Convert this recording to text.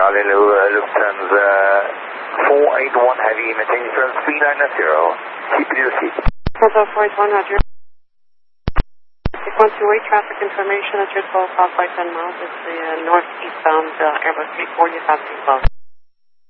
Charlie Lufthansa 481 heavy, maintain current 390. Keep it in the seat. Delta 481, Roger. 6128, traffic information at your 12 off by 10 miles. It's the northeastbound Airbus 340, passing close.